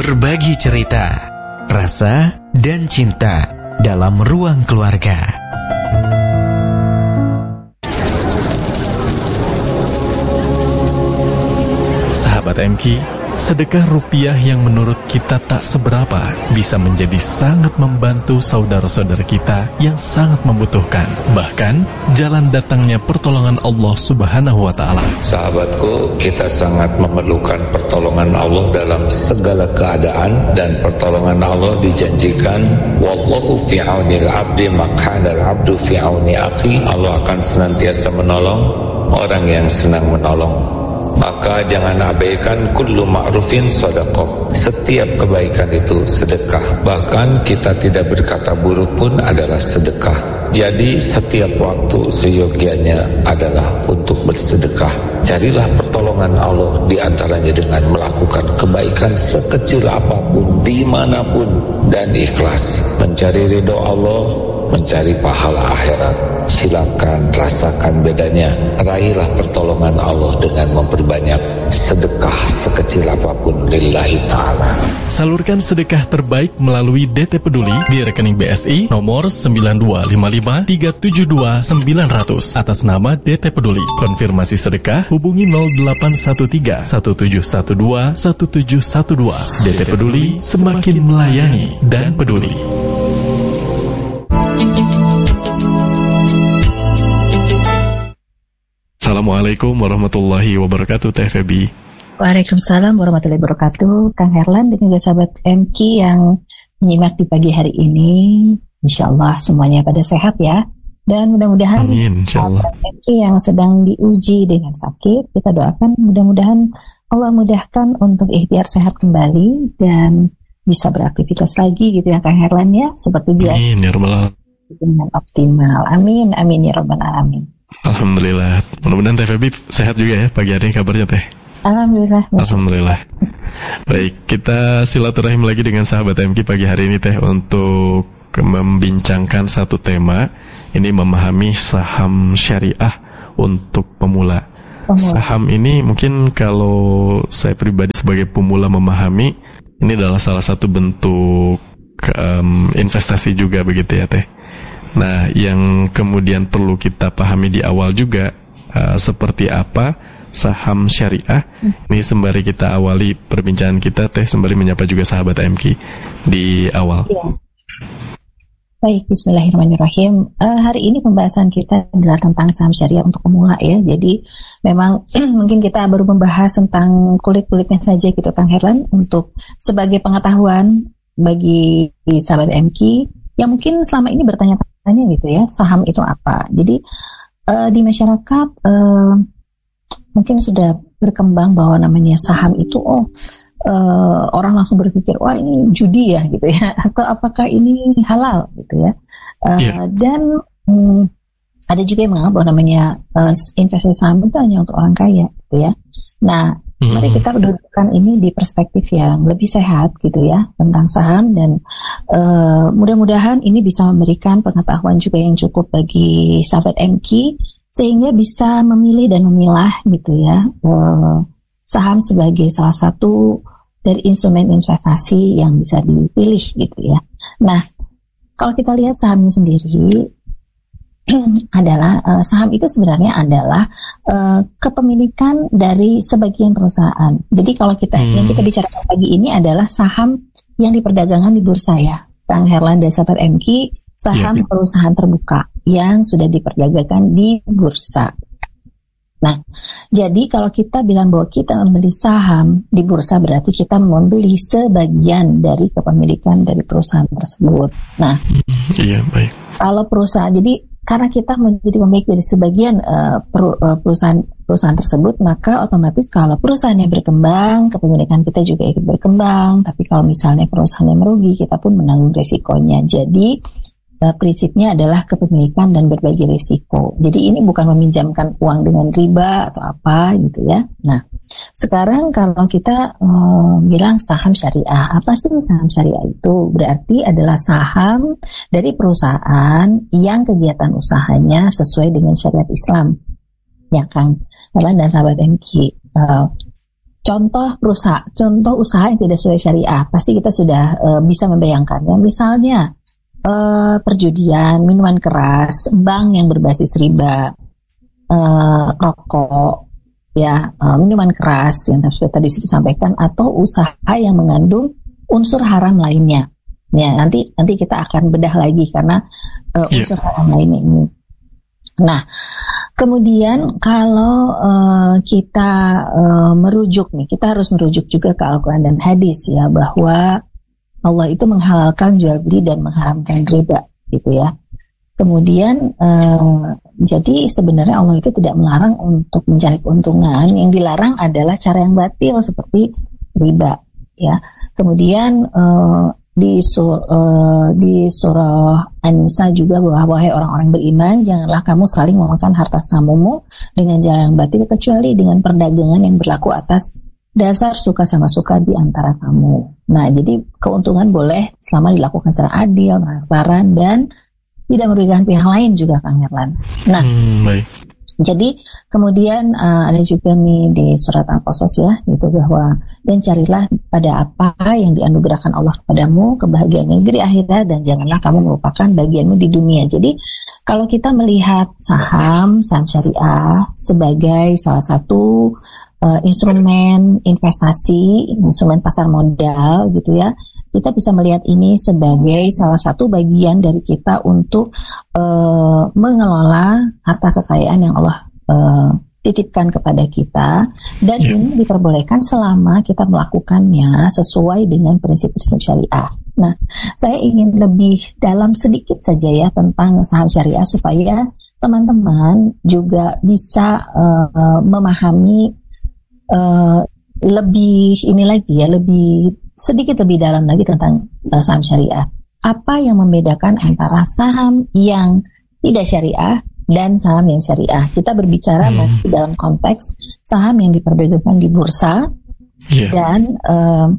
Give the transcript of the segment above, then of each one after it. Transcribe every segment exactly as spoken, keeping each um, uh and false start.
Berbagi cerita, rasa, dan cinta dalam ruang keluarga. Sahabat M K, sedekah rupiah yang menurut kita tak seberapa bisa menjadi sangat membantu saudara-saudara kita yang sangat membutuhkan. Bahkan, jalan datangnya pertolongan Allah Subhanahu wa Ta'ala. Sahabatku, kita sangat memerlukan pertolongan Allah dalam segala keadaan, dan pertolongan Allah dijanjikan, wallahu fi aunil abdi maqanal abdu fi auni akhi. Allah akan senantiasa menolong orang yang senang menolong. Maka jangan abaikan kullu ma'rufin sedekah. Setiap kebaikan itu sedekah. Bahkan kita tidak berkata buruk pun adalah sedekah. Jadi setiap waktu seyogianya adalah untuk bersedekah. Carilah pertolongan Allah di antaranya dengan melakukan kebaikan sekecil apapun, dimanapun, dan ikhlas. Mencari ridho Allah, mencari pahala akhirat. Silakan rasakan bedanya. Raihlah pertolongan Allah dengan memperbanyak sedekah sekecil apapun lillahi ta'ala. Salurkan sedekah terbaik melalui D T Peduli di rekening B S I nomor sembilan dua lima lima tiga tujuh dua sembilan nol nol atas nama D T Peduli. Konfirmasi sedekah hubungi nol delapan satu tiga satu tujuh satu dua satu tujuh satu dua. D T Peduli, semakin melayani dan peduli. Assalamualaikum warahmatullahi wabarakatuh, Teh Febi. Waalaikumsalam warahmatullahi wabarakatuh, Kang Herlan dan juga sahabat M K yang menyimak di pagi hari ini. Insya Allah semuanya pada sehat ya. Dan mudah-mudahan Amin, sahabat M K yang sedang diuji dengan sakit, kita doakan mudah-mudahan Allah mudahkan untuk ikhtiar sehat kembali dan bisa beraktivitas lagi gitu ya Kang Herlan ya, seperti biasa. Amin ya rabbal alamin. Dengan optimal. Amin, amin ya rabbal alamin. Alhamdulillah. Mudah-mudahan Teh Febi sehat juga ya pagi hari ini kabarnya Teh. Alhamdulillah. Alhamdulillah. Baik, kita silaturahim lagi dengan sahabat M K pagi hari ini Teh untuk membincangkan satu tema. Ini memahami saham syariah untuk pemula. Pemula. Saham ini mungkin kalau saya pribadi sebagai pemula memahami, ini adalah salah satu bentuk um, investasi juga begitu ya Teh. Nah, yang kemudian perlu kita pahami di awal juga uh, seperti apa saham syariah. Hmm. Ini sembari kita awali perbincangan kita, Teh, sembari menyapa juga sahabat M K di awal. Ya. Baik, bismillahirrahmanirrahim. Uh, hari ini pembahasan kita adalah tentang saham syariah untuk pemula ya. Jadi memang mungkin kita baru membahas tentang kulit-kulitnya saja gitu Kang Herlan, untuk sebagai pengetahuan bagi sahabat M K yang mungkin selama ini bertanya-tanya gitu ya, saham itu apa. Jadi uh, di masyarakat uh, mungkin sudah berkembang bahwa namanya saham itu oh uh, orang langsung berpikir wah ini judi ya gitu ya, atau apakah ini halal gitu ya. Uh, yeah. Dan um, ada juga yang menganggap bahwa namanya uh, investasi saham itu hanya untuk orang kaya gitu ya. Nah, hmm. mari kita dudukkan ini di perspektif yang lebih sehat gitu ya tentang saham, dan uh, mudah-mudahan ini bisa memberikan pengetahuan juga yang cukup bagi sahabat M K sehingga bisa memilih dan memilah gitu ya uh, saham sebagai salah satu dari instrumen investasi yang bisa dipilih gitu ya. Nah, kalau kita lihat sahamnya sendiri adalah uh, saham itu sebenarnya adalah uh, kepemilikan dari sebagian perusahaan. Jadi kalau kita hmm. yang kita bicarakan pagi ini adalah saham yang diperdagangkan di bursa ya, Kang Herlan dan sahabat M K, saham yeah. perusahaan terbuka yang sudah diperdagangkan di bursa. Nah, jadi kalau kita bilang bahwa kita membeli saham di bursa, berarti kita membeli sebagian dari kepemilikan dari perusahaan tersebut. Nah, iya yeah, baik. Kalau perusahaan, jadi karena kita menjadi pemilik dari sebagian uh, per, uh, perusahaan perusahaan tersebut, maka otomatis kalau perusahaannya berkembang, kepemilikan kita juga ikut berkembang. Tapi kalau misalnya perusahaannya merugi, kita pun menanggung resikonya. Jadi uh, prinsipnya adalah kepemilikan dan berbagi risiko. Jadi ini bukan meminjamkan uang dengan riba atau apa gitu ya. Nah, sekarang kalau kita um, bilang saham syariah, apa sih saham syariah itu? Berarti adalah saham dari perusahaan yang kegiatan usahanya sesuai dengan syariat Islam. Ya Kang Herlan dan sahabat M K. Uh, contoh perusahaan, contoh usaha yang tidak sesuai syariah, pasti kita sudah uh, bisa membayangkannya. Misalnya uh, perjudian, minuman keras, bank yang berbasis riba, uh, rokok, ya, uh, minuman keras yang tadi sudah disampaikan, atau usaha yang mengandung unsur haram lainnya. Ya, nanti nanti kita akan bedah lagi karena uh, unsur yeah. haram lainnya ini. Nah, kemudian kalau uh, kita uh, merujuk nih, kita harus merujuk juga ke Al-Quran dan hadis ya, bahwa Allah itu menghalalkan jual beli dan mengharamkan riba, gitu ya. Kemudian uh, jadi sebenarnya Allah itu tidak melarang untuk mencari keuntungan, yang dilarang adalah cara yang batil seperti riba, ya. Kemudian uh, Di, sur, uh, di surah An-Nisa juga bahwa wahai orang-orang beriman, janganlah kamu saling memakan harta samumu dengan cara yang batil kecuali dengan perdagangan yang berlaku atas dasar suka sama suka di antara kamu. Nah, jadi keuntungan boleh selama dilakukan secara adil, transparan, dan tidak merugikan pihak lain juga, Kang Herlan. Nah, hmm, baik. Jadi kemudian uh, ada juga nih di surat Al-Qasas ya, itu bahwa dan carilah pada apa yang dianugerahkan Allah kepadamu kebahagiaan negeri akhirat, dan janganlah kamu melupakan bagianmu di dunia. Jadi kalau kita melihat saham, saham syariah sebagai salah satu uh, instrumen investasi, instrumen pasar modal gitu ya, kita bisa melihat ini sebagai salah satu bagian dari kita untuk uh, mengelola harta kekayaan yang Allah uh, titipkan kepada kita, dan yeah. ini diperbolehkan selama kita melakukannya sesuai dengan prinsip-prinsip syariah. Nah, saya ingin lebih dalam sedikit saja ya tentang saham syariah supaya teman-teman juga bisa uh, uh, memahami uh, lebih ini lagi ya, lebih sedikit lebih dalam lagi tentang uh, saham syariah. Apa yang membedakan antara saham yang tidak syariah dan saham yang syariah? Kita berbicara hmm. masih dalam konteks saham yang diperdagangkan di bursa, yeah. dan uh,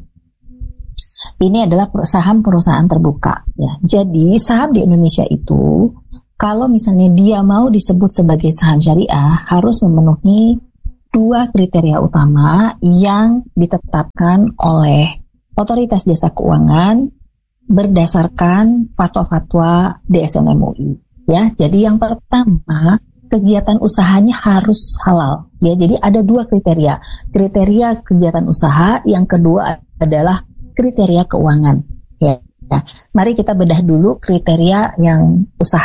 ini adalah saham perusahaan terbuka. Ya. Jadi saham di Indonesia itu, kalau misalnya dia mau disebut sebagai saham syariah, harus memenuhi dua kriteria utama yang ditetapkan oleh Otoritas Jasa Keuangan berdasarkan fatwa-fatwa D S M M U I. Ya, jadi yang pertama, kegiatan usahanya harus halal. Ya, jadi ada dua kriteria. Kriteria kegiatan usaha, yang kedua adalah kriteria keuangan. Ya, ya. Mari kita bedah dulu kriteria yang usaha